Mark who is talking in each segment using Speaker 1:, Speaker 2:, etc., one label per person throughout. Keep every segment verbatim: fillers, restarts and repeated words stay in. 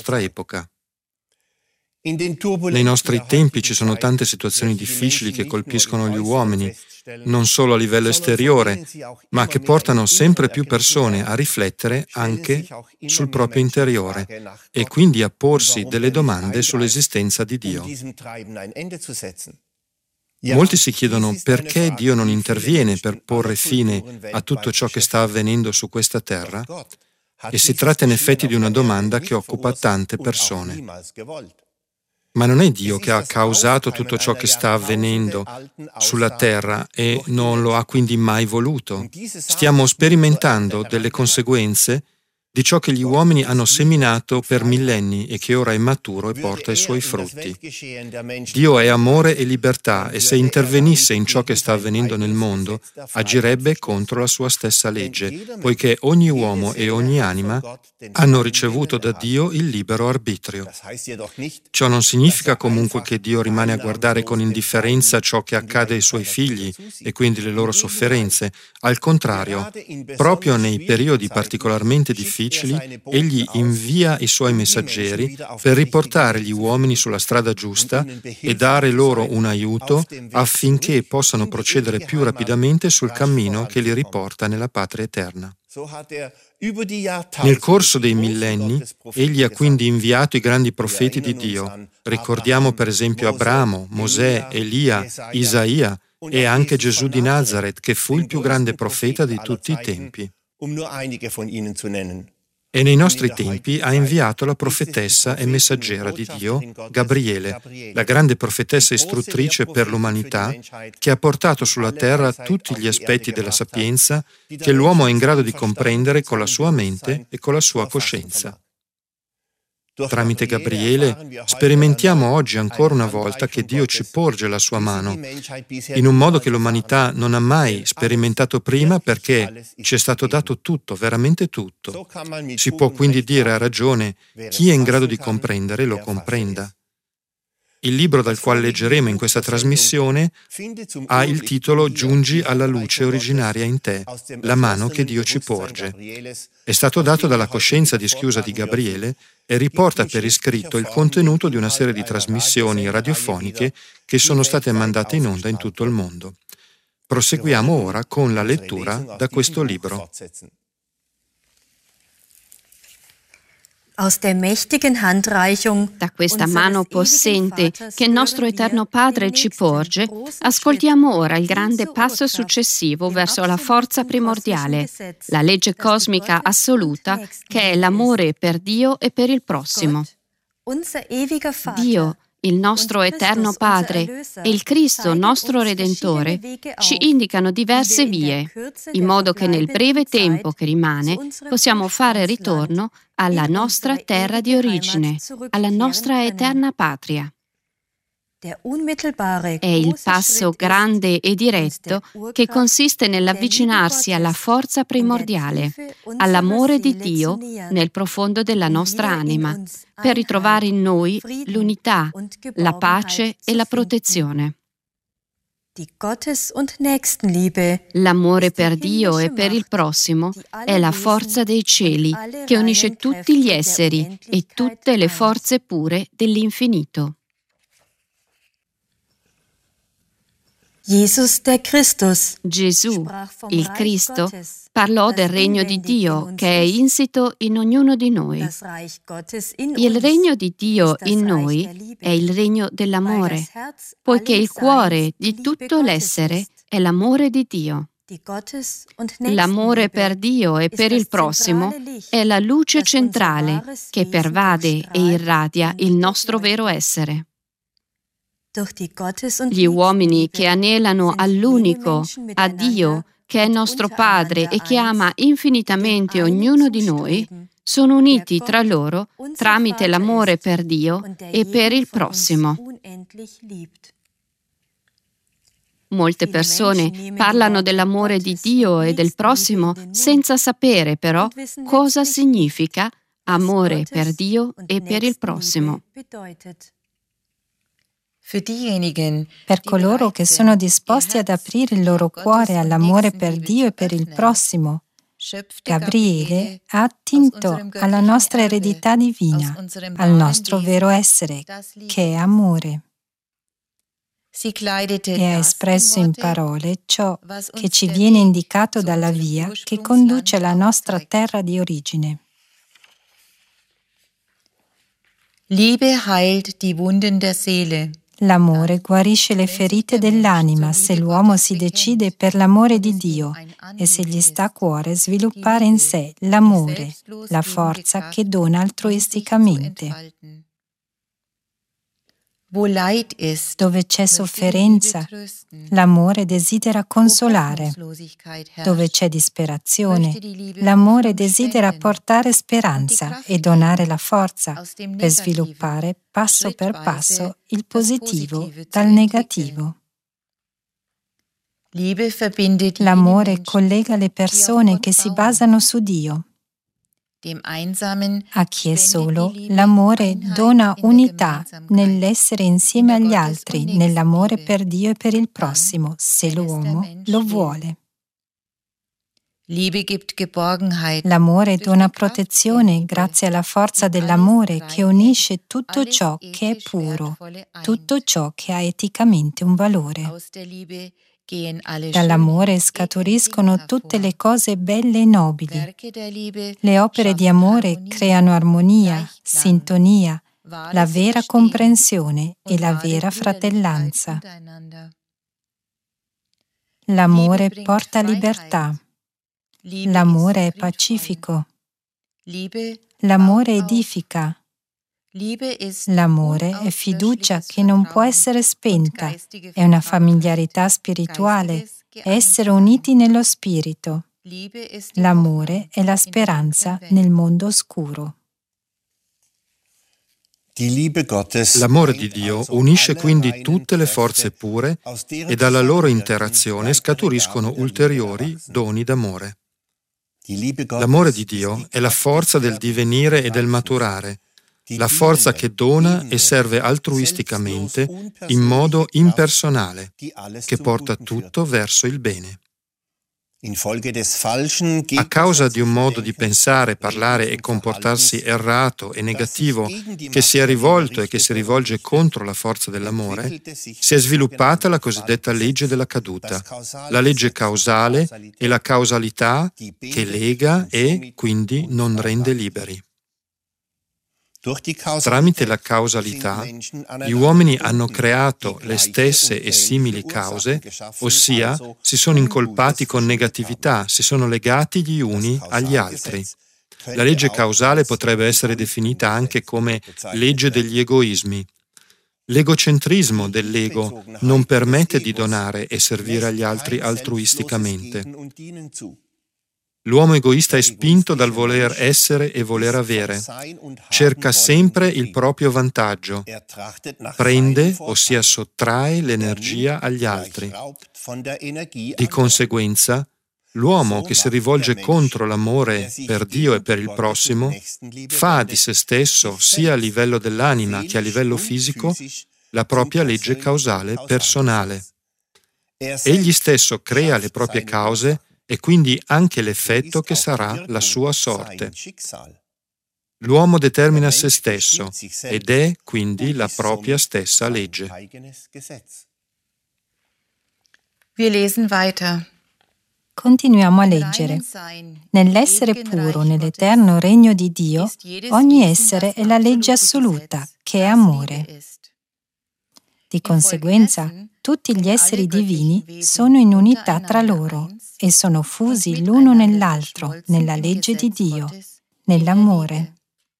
Speaker 1: nostra epoca. Nei nostri tempi ci sono tante situazioni difficili che colpiscono gli uomini, non solo a livello esteriore, ma che portano sempre più persone a riflettere anche sul proprio interiore e quindi a porsi delle domande sull'esistenza di Dio. Molti si chiedono perché Dio non interviene per porre fine a tutto ciò che sta avvenendo su questa terra, e si tratta in effetti di una domanda che occupa tante persone. Ma non è Dio che ha causato tutto ciò che sta avvenendo sulla terra e non lo ha quindi mai voluto. Stiamo sperimentando delle conseguenze di ciò che gli uomini hanno seminato per millenni e che ora è maturo e porta i suoi frutti. Dio è amore e libertà, e se intervenisse in ciò che sta avvenendo nel mondo, agirebbe contro la sua stessa legge, poiché ogni uomo e ogni anima hanno ricevuto da Dio il libero arbitrio. Ciò non significa comunque che Dio rimane a guardare con indifferenza ciò che accade ai suoi figli e quindi le loro sofferenze. Al contrario, proprio nei periodi particolarmente difficili, egli invia i suoi messaggeri per riportare gli uomini sulla strada giusta e dare loro un aiuto affinché possano procedere più rapidamente sul cammino che li riporta nella patria eterna. Nel corso dei millenni, egli ha quindi inviato i grandi profeti di Dio. Ricordiamo per esempio Abramo, Mosè, Elia, Isaia e anche Gesù di Nazaret, che fu il più grande profeta di tutti i tempi. E nei nostri tempi ha inviato la profetessa e messaggera di Dio, Gabriele, la grande profetessa istruttrice per l'umanità, che ha portato sulla terra tutti gli aspetti della sapienza che l'uomo è in grado di comprendere con la sua mente e con la sua coscienza. Tramite Gabriele sperimentiamo oggi ancora una volta che Dio ci porge la sua mano, in un modo che l'umanità non ha mai sperimentato prima, perché ci è stato dato tutto, veramente tutto. Si può quindi dire a ragione: chi è in grado di comprendere lo comprenda. Il libro dal quale leggeremo in questa trasmissione ha il titolo Giungi alla luce originaria in te, la mano che Dio ci porge. È stato dato dalla coscienza dischiusa di Gabriele e riporta per iscritto il contenuto di una serie di trasmissioni radiofoniche che sono state mandate in onda in tutto il mondo. Proseguiamo ora con la lettura da questo libro.
Speaker 2: Da questa mano possente che il nostro Eterno Padre ci porge, ascoltiamo ora il grande passo successivo verso la forza primordiale, la legge cosmica assoluta, che è l'amore per Dio e per il prossimo. Dio, il nostro Eterno Padre, e il Cristo, nostro Redentore, ci indicano diverse vie, in modo che nel breve tempo che rimane possiamo fare ritorno alla nostra terra di origine, alla nostra eterna patria. È il passo grande e diretto che consiste nell'avvicinarsi alla forza primordiale, all'amore di Dio nel profondo della nostra anima, per ritrovare in noi l'unità, la pace e la protezione. L'amore per Dio e per il prossimo è la forza dei cieli che unisce tutti gli esseri e tutte le forze pure dell'infinito. Gesù, il Cristo, parlò del regno di Dio che è insito in ognuno di noi. Il regno di Dio in noi è il regno dell'amore, poiché il cuore di tutto l'essere è l'amore di Dio. L'amore per Dio e per il prossimo è la luce centrale che pervade e irradia il nostro vero essere. Gli uomini che anelano all'unico, a Dio, che è nostro Padre e che ama infinitamente ognuno di noi, sono uniti tra loro tramite l'amore per Dio e per il prossimo. Molte persone parlano dell'amore di Dio e del prossimo senza sapere però cosa significa amore per Dio e per il prossimo.
Speaker 3: Per coloro che sono disposti ad aprire il loro cuore all'amore per Dio e per il prossimo,
Speaker 4: Gabriele ha attinto alla nostra eredità divina, al nostro vero essere, che è amore, e ha espresso in parole ciò che ci viene indicato dalla via che conduce alla nostra terra di origine.
Speaker 3: Liebe heilt die Wunden der Seele.
Speaker 4: L'amore guarisce le ferite dell'anima se l'uomo si decide per l'amore di Dio e se gli sta a cuore sviluppare in sé l'amore, la forza che dona altruisticamente. Dove c'è sofferenza, l'amore desidera consolare. Dove c'è disperazione, l'amore desidera portare speranza e donare la forza per sviluppare passo per passo il positivo dal negativo. L'amore collega le persone che si basano su Dio. A chi è solo, l'amore dona unità nell'essere insieme agli altri, nell'amore per Dio e per il prossimo, se l'uomo lo vuole. L'amore dona protezione grazie alla forza dell'amore che unisce tutto ciò che è puro, tutto ciò che ha eticamente un valore. Dall'amore scaturiscono tutte le cose belle e nobili. Le opere di amore creano armonia, sintonia, la vera comprensione e la vera fratellanza. L'amore porta libertà. L'amore è pacifico. L'amore edifica. L'amore è fiducia che non può essere spenta, è una familiarità spirituale, è essere uniti nello spirito. L'amore è la speranza nel mondo oscuro.
Speaker 1: L'amore di Dio unisce quindi tutte le forze pure e dalla loro interazione scaturiscono ulteriori doni d'amore. L'amore di Dio è la forza del divenire e del maturare, la forza che dona e serve altruisticamente in modo impersonale, che porta tutto verso il bene. A causa di un modo di pensare, parlare e comportarsi errato e negativo che si è rivolto e che si rivolge contro la forza dell'amore, si è sviluppata la cosiddetta legge della caduta, la legge causale e la causalità che lega e quindi non rende liberi. Tramite la causalità, gli uomini hanno creato le stesse e simili cause, ossia si sono incolpati con negatività, si sono legati gli uni agli altri. La legge causale potrebbe essere definita anche come legge degli egoismi. L'egocentrismo dell'ego non permette di donare e servire agli altri altruisticamente. L'uomo egoista è spinto dal voler essere e voler avere. Cerca sempre il proprio vantaggio. Prende, ossia sottrae l'energia agli altri. Di conseguenza, l'uomo che si rivolge contro l'amore per Dio e per il prossimo fa di se stesso, sia a livello dell'anima che a livello fisico, la propria legge causale personale. Egli stesso crea le proprie cause e quindi anche l'effetto che sarà la sua sorte. L'uomo determina se stesso ed è quindi la propria stessa legge.
Speaker 3: Wir lesen weiter.
Speaker 4: Continuiamo a leggere. Nell'essere puro, nell'eterno regno di Dio, ogni essere è la legge assoluta, che è amore. Di conseguenza, tutti gli esseri divini sono in unità tra loro e sono fusi l'uno nell'altro, nella legge di Dio, nell'amore.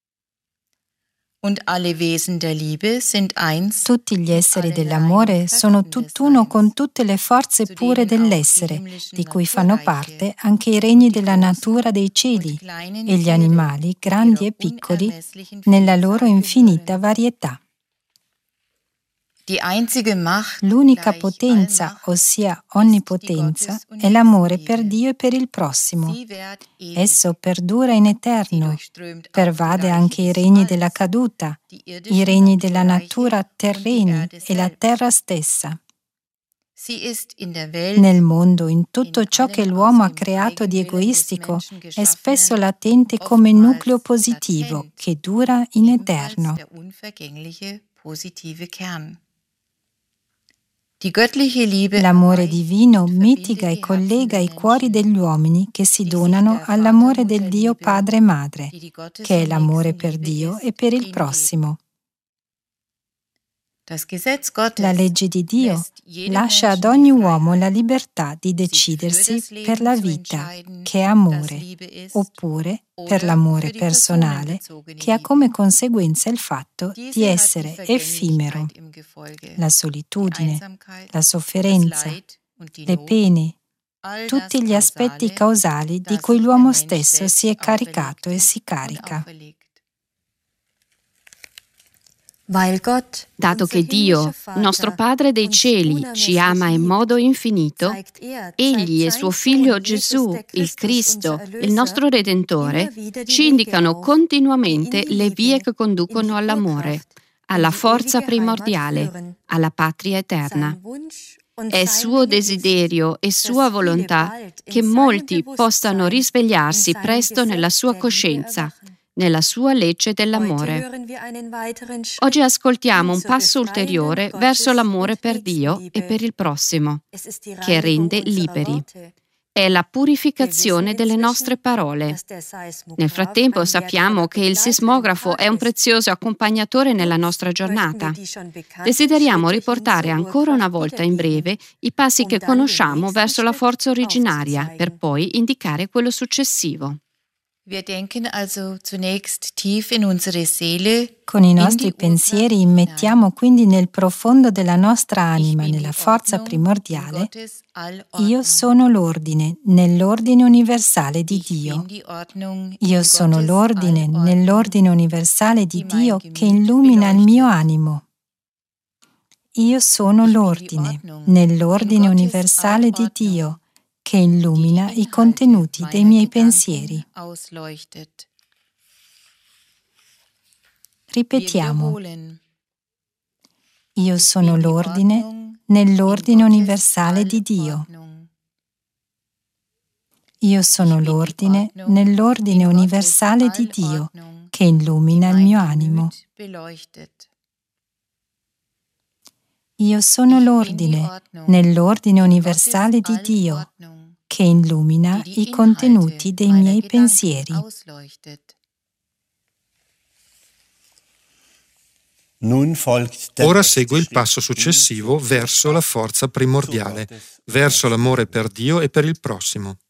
Speaker 4: Tutti gli esseri dell'amore sono tutt'uno con tutte le forze pure dell'essere, di cui fanno parte anche i regni della natura dei cieli e gli animali, grandi e piccoli, nella loro infinita varietà. L'unica potenza, ossia onnipotenza, è l'amore per Dio e per il prossimo. Esso perdura in eterno, pervade anche i regni della caduta, i regni della natura terreni e la terra stessa. Nel mondo, in tutto ciò che l'uomo ha creato di egoistico, è spesso latente come nucleo positivo che dura in eterno. L'amore divino mitiga e collega i cuori degli uomini che si donano all'amore del Dio Padre e Madre, che è l'amore per Dio e per il prossimo. La legge di Dio lascia ad ogni uomo la libertà di decidersi per la vita, che è amore, oppure per l'amore personale, che ha come conseguenza il fatto di essere effimero. La solitudine, la sofferenza, le pene, tutti gli aspetti causali di cui l'uomo stesso si è caricato e si carica.
Speaker 2: Dato che Dio, nostro Padre dei cieli, ci ama in modo infinito, Egli e suo Figlio Gesù, il Cristo, il nostro Redentore, ci indicano continuamente le vie che conducono all'amore, alla forza primordiale, alla patria eterna. È suo desiderio e sua volontà che molti possano risvegliarsi presto nella sua coscienza, nella sua legge dell'amore. Oggi ascoltiamo un passo ulteriore verso l'amore per Dio e per il prossimo, che rende liberi. È la purificazione delle nostre parole. Nel frattempo sappiamo che il sismografo è un prezioso accompagnatore nella nostra giornata. Desideriamo riportare ancora una volta in breve i passi che conosciamo verso la forza originaria, per poi indicare quello successivo.
Speaker 4: Con i nostri pensieri immettiamo quindi nel profondo della nostra anima, nella forza primordiale, io sono l'ordine, nell'ordine universale di Dio. Io sono l'ordine, nell'ordine universale di Dio che illumina il mio animo. Io sono l'ordine, nell'ordine universale di Dio, che illumina i contenuti dei miei pensieri. Ripetiamo. Io sono l'ordine nell'ordine universale di Dio. Io sono l'ordine nell'ordine universale di Dio che illumina il mio animo. Io sono l'ordine nell'ordine universale di Dio che illumina i contenuti dei miei pensieri.
Speaker 1: Ora segue il passo successivo verso la forza primordiale, verso l'amore per Dio e per il prossimo.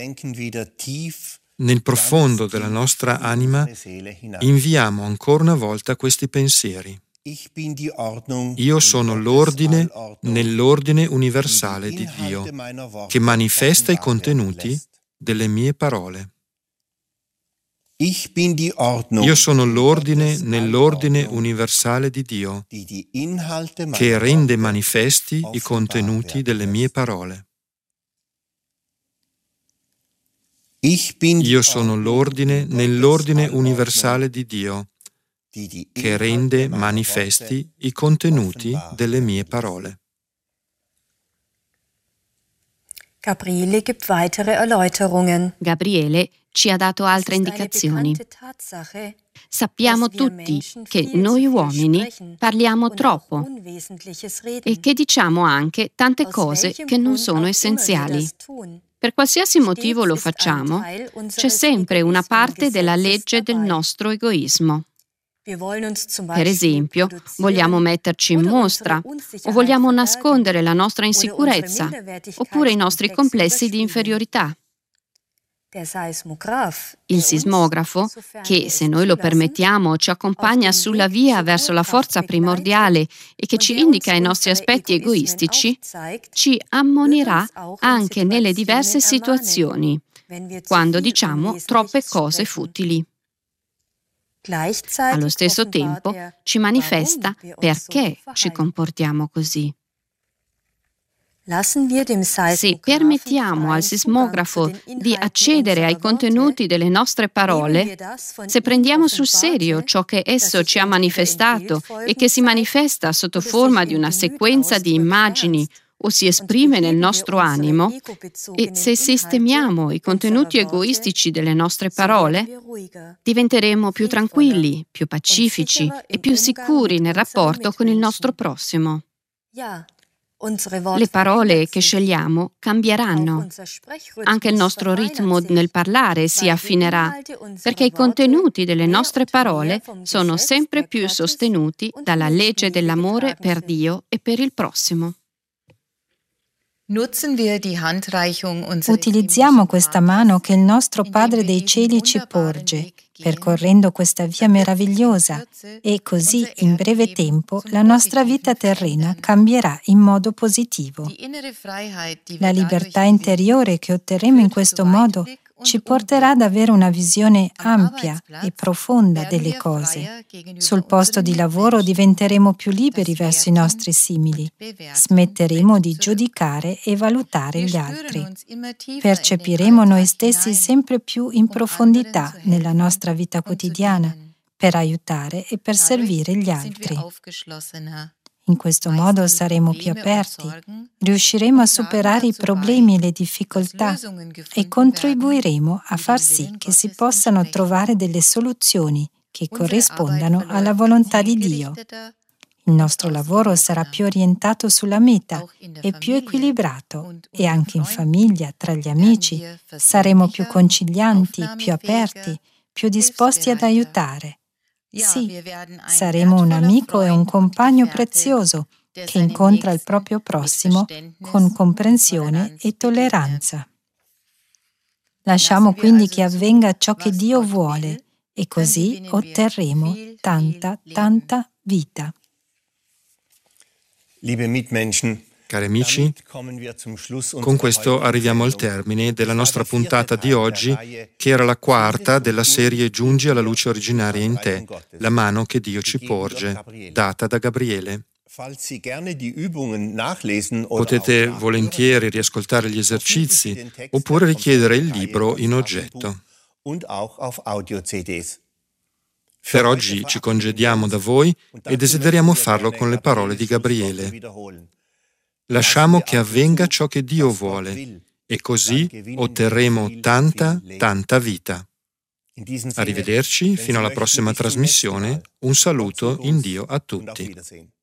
Speaker 1: Nel profondo della nostra anima inviamo ancora una volta questi pensieri. Io sono l'ordine nell'ordine universale di Dio, che manifesta i contenuti delle mie parole. Io sono l'ordine nell'ordine universale di Dio, che rende manifesti i contenuti delle mie parole. Io sono l'ordine nell'ordine universale di Dio, che rende manifesti i contenuti delle mie parole.
Speaker 2: Gabriele gibt weitere Erläuterungen. Gabriele ci ha dato altre indicazioni. Sappiamo tutti che noi uomini parliamo troppo e che diciamo anche tante cose che non sono essenziali. Per qualsiasi motivo lo facciamo, c'è sempre una parte della legge del nostro egoismo. Per esempio, vogliamo metterci in mostra o vogliamo nascondere la nostra insicurezza oppure i nostri complessi di inferiorità. Il sismografo, che se noi lo permettiamo ci accompagna sulla via verso la forza primordiale e che ci indica i nostri aspetti egoistici, ci ammonirà anche nelle diverse situazioni, quando diciamo troppe cose futili. Allo stesso tempo ci manifesta perché ci comportiamo così. Se permettiamo al sismografo di accedere ai contenuti delle nostre parole, se prendiamo sul serio ciò che esso ci ha manifestato e che si manifesta sotto forma di una sequenza di immagini o si esprime nel nostro animo, e se sistemiamo i contenuti egoistici delle nostre parole, diventeremo più tranquilli, più pacifici e più sicuri nel rapporto con il nostro prossimo. Le parole che scegliamo cambieranno. Anche il nostro ritmo nel parlare si affinerà, perché i contenuti delle nostre parole sono sempre più sostenuti dalla legge dell'amore per Dio e per il prossimo.
Speaker 4: Utilizziamo questa mano che il nostro Padre dei Cieli ci porge, percorrendo questa via meravigliosa, e così in breve tempo la nostra vita terrena cambierà in modo positivo. La libertà interiore che otterremo in questo modo ci porterà ad avere una visione ampia e profonda delle cose. Sul posto di lavoro diventeremo più liberi verso i nostri simili. Smetteremo di giudicare e valutare gli altri. Percepiremo noi stessi sempre più in profondità nella nostra vita quotidiana per aiutare e per servire gli altri. In questo modo saremo più aperti, riusciremo a superare i problemi e le difficoltà e contribuiremo a far sì che si possano trovare delle soluzioni che corrispondano alla volontà di Dio. Il nostro lavoro sarà più orientato sulla meta e più equilibrato, e anche in famiglia, tra gli amici, saremo più concilianti, più aperti, più disposti ad aiutare. Sì, saremo un amico e un compagno prezioso che incontra il proprio prossimo con comprensione e tolleranza. Lasciamo quindi che avvenga ciò che Dio vuole e così otterremo tanta, tanta vita.
Speaker 1: Cari amici, con questo arriviamo al termine della nostra puntata di oggi, che era la quarta della serie Giungi alla luce originaria in te, la mano che Dio ci porge, data da Gabriele. Potete volentieri riascoltare gli esercizi oppure richiedere il libro in oggetto. Per oggi ci congediamo da voi e desideriamo farlo con le parole di Gabriele. Lasciamo che avvenga ciò che Dio vuole e così otterremo tanta, tanta vita. Arrivederci, fino alla prossima trasmissione. Un saluto in Dio a tutti.